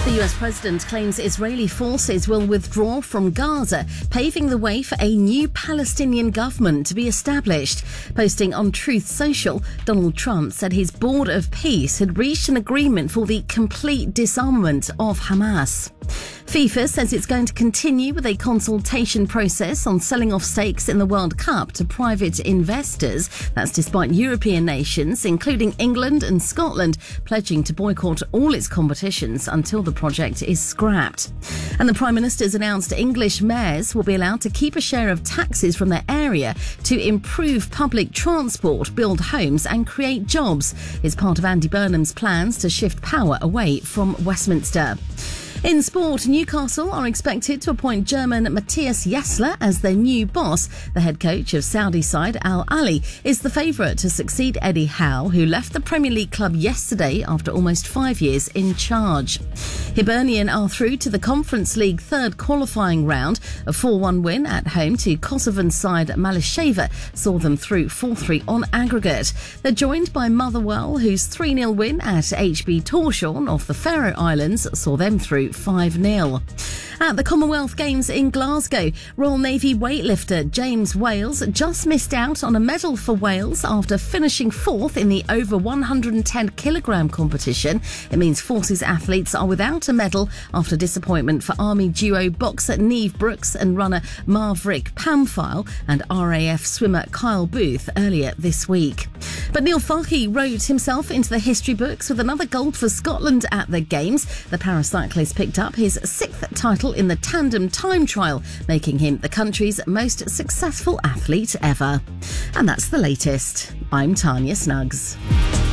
The US president claims Israeli forces will withdraw from Gaza, paving the way for a new Palestinian government to be established. Posting on Truth Social, Donald Trump said his board of peace had reached an agreement for the complete disarmament of Hamas. FIFA says it's going to continue with a consultation process on selling off stakes in the World Cup to private investors. That's despite European nations, including England and Scotland, pledging to boycott all its competitions until the project is scrapped. And the Prime Minister's announced English mayors will be allowed to keep a share of taxes from their area to improve public transport, build homes and create jobs. It's part of Andy Burnham's plans to shift power away from Westminster. In sport, Newcastle are expected to appoint German Matthias Jassler as their new boss. The head coach of Saudi side Al Ahly is the favourite to succeed Eddie Howe, who left the Premier League club yesterday after almost 5 years in charge. Hibernian are through to the Conference League third qualifying round. A 4-1 win at home to Kosovan side Malisheva saw them through 4-3 on aggregate. They're joined by Motherwell, whose 3-0 win at HB Tórshavn off the Faroe Islands saw them through 5-0. At the Commonwealth Games in Glasgow, Royal Navy weightlifter James Wales just missed out on a medal for Wales after finishing fourth in the over 110 kilogram competition. It means Forces athletes are without a medal after disappointment for Army duo boxer Neve Brooks and runner Maverick Pamphile and RAF swimmer Kyle Booth earlier this week. But Neil Farke wrote himself into the history books with another gold for Scotland at the Games. The paracyclist picked up his sixth title in the tandem time trial, making him the country's most successful athlete ever. And that's the latest. I'm Tanya Snuggs.